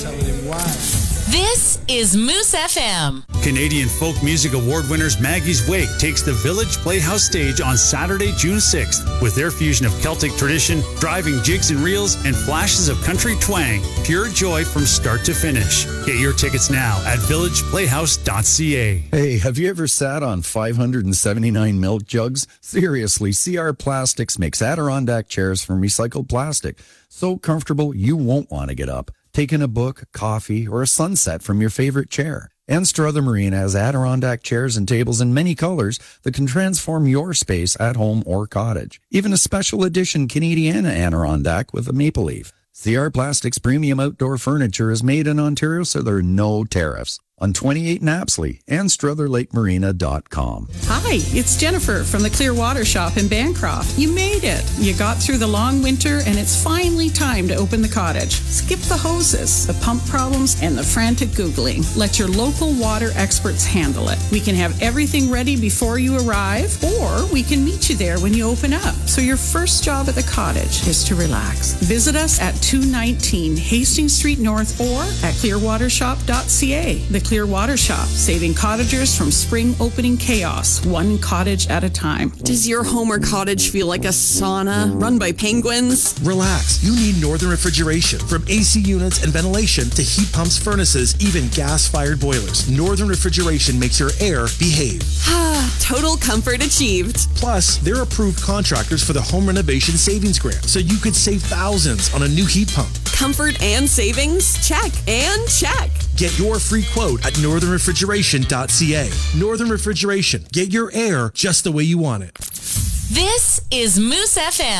telling him why. This is Moose FM. Canadian Folk Music Award winners Maggie's Wake takes the Village Playhouse stage on Saturday, June 6th with their fusion of Celtic tradition, driving jigs and reels, and flashes of country twang. Pure joy from start to finish. Get your tickets now at villageplayhouse.ca. Hey, have you ever sat on 579 milk jugs? Seriously, CR Plastics makes Adirondack chairs from recycled plastic. So comfortable you won't want to get up. Taking a book, coffee, or a sunset from your favorite chair. And Strother Marine has Adirondack chairs and tables in many colors that can transform your space at home or cottage. Even a special edition Canadiana Adirondack with a maple leaf. CR Plastics premium outdoor furniture is made in Ontario, so there are no tariffs. On 28 Knapsley and StrotherLakeMarina.com. Hi, it's Jennifer from the Clearwater Shop in Bancroft. You made it. You got through the long winter and it's finally time to open the cottage. Skip the hoses, the pump problems, and the frantic Googling. Let your local water experts handle it. We can have everything ready before you arrive, or we can meet you there when you open up. So your first job at the cottage is to relax. Visit us at 219 Hastings Street North or at clearwatershop.ca. The Clearwater Shop, saving cottagers from spring opening chaos, one cottage at a time. Does your home or cottage feel like a sauna run by penguins? Relax. You need Northern Refrigeration. From AC units and ventilation to heat pumps, furnaces, even gas-fired boilers. Northern Refrigeration makes your air behave. Total comfort achieved. Plus, they're approved contractors for the Home Renovation Savings Grant, so you could save thousands on a new heat pump. Comfort and savings? Check and check. Get your free quote at northernrefrigeration.ca. Northern Refrigeration. Get your air just the way you want it. This is Moose FM.